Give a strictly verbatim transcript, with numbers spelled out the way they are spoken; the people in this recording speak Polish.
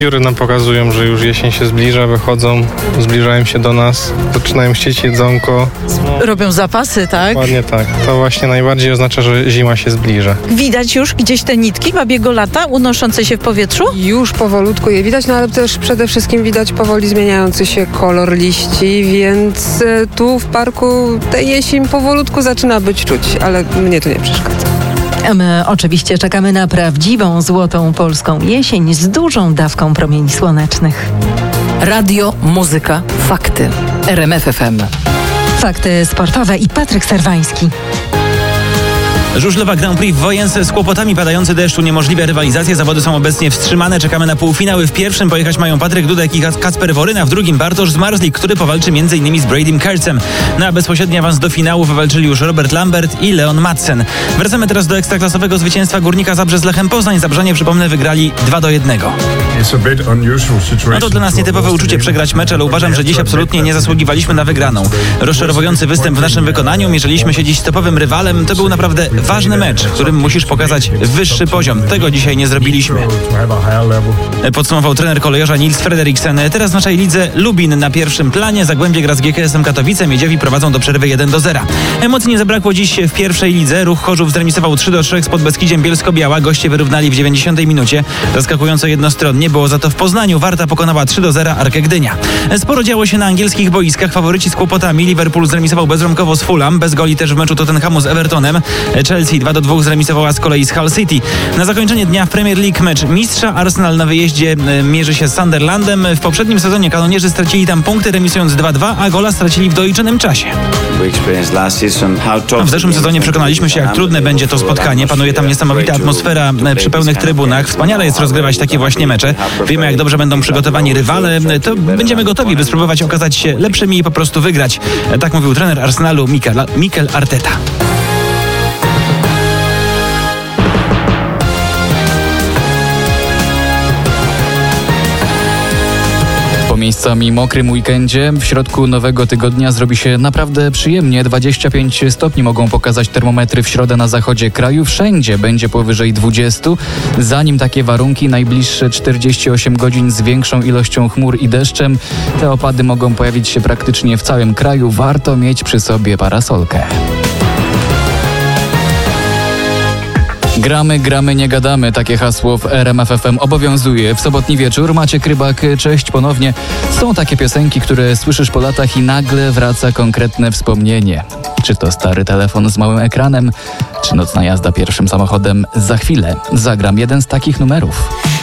Jury nam pokazują, że już jesień się zbliża, wychodzą, zbliżają się do nas, zaczynają chcieć jedzonko. No, robią zapasy, tak? Dokładnie tak. To właśnie najbardziej oznacza, że zima się zbliża. Widać już gdzieś te nitki babiego lata unoszące się w powietrzu? Już powolutku je widać, no ale też przede wszystkim widać powoli zmieniający się kolor liści, więc tu w parku tę jesień powolutku zaczyna być czuć, ale mnie to nie przeszkadza. My oczywiście czekamy na prawdziwą, złotą polską jesień z dużą dawką promieni słonecznych. Radio, muzyka, fakty. R M F F M. Fakty sportowe i Patryk Serwański. Żużlowa Grand Prix w Wojence z kłopotami, padający deszcz uniemożliwia rywalizację. Zawody są obecnie wstrzymane. Czekamy na półfinały. W pierwszym pojechać mają Patryk Dudek i Kacper Woryna, w drugim Bartosz Zmarzlik, który powalczy m.in. z Bradym Kertzem. Na bezpośredni awans do finału wywalczyli już Robert Lambert i Leon Madsen. Wracamy teraz do ekstraklasowego zwycięstwa Górnika Zabrze z Lechem Poznań. Zabrzanie, przypomnę, wygrali dwa do jednego. No to dla nas nietypowe uczucie przegrać mecz, ale uważam, że dziś absolutnie nie zasługiwaliśmy na wygraną. Rozczarowujący występ w naszym wykonaniu. Mierzyliśmy się dziś z topowym rywalem. To był naprawdę ważny mecz, w którym musisz pokazać wyższy poziom. Tego dzisiaj nie zrobiliśmy. Podsumował trener kolejorza Nils Frederiksen. Teraz w naszej lidze Lubin na pierwszym planie. Zagłębie gra z G K S-em Katowice. Miedziowi prowadzą do przerwy jeden do zera. Emocji nie zabrakło dziś w pierwszej lidze. Ruch Chorzów zremisował trzy do trzech z Podbeskidziem Bielsko-Biała. Goście wyrównali w dziewięćdziesiątej minucie. Zaskakująco jednostronnie było za to w Poznaniu. Warta pokonała trzy do zera Arkę Gdynia. Sporo działo się na angielskich boiskach. Faworyci z kłopotami. Liverpool zremisował bezrąkowo z Fulham. Bez goli też w meczu Tottenhamu z Evertonem. Chelsea dwa do dwóch zremisowała z kolei z Hull City. Na zakończenie dnia w Premier League mecz mistrza. Arsenal na wyjeździe mierzy się z Sunderlandem. W poprzednim sezonie kanonierzy stracili tam punkty, remisując dwa dwa, a gola stracili w doliczonym czasie. W zeszłym sezonie przekonaliśmy się, jak trudne będzie to spotkanie. Panuje tam niesamowita atmosfera przy pełnych trybunach. Wspaniale jest rozgrywać takie właśnie mecze. Wiemy, jak dobrze będą przygotowani rywale. To będziemy gotowi, by spróbować okazać się lepszymi i po prostu wygrać. Tak mówił trener Arsenalu Mikel, Mikel Arteta. Po miejscami mokrym weekendzie w środku nowego tygodnia zrobi się naprawdę przyjemnie. dwadzieścia pięć stopni mogą pokazać termometry w środę na zachodzie kraju. Wszędzie będzie powyżej dwudziestu. Zanim takie warunki, najbliższe czterdzieści osiem godzin z większą ilością chmur i deszczem. Te opady mogą pojawić się praktycznie w całym kraju. Warto mieć przy sobie parasolkę. Gramy, gramy, nie gadamy. Takie hasło w R M F F M obowiązuje. W sobotni wieczór Maciek Rybak, cześć ponownie. Są takie piosenki, które słyszysz po latach i nagle wraca konkretne wspomnienie. Czy to stary telefon z małym ekranem, czy nocna jazda pierwszym samochodem? Za chwilę zagram jeden z takich numerów.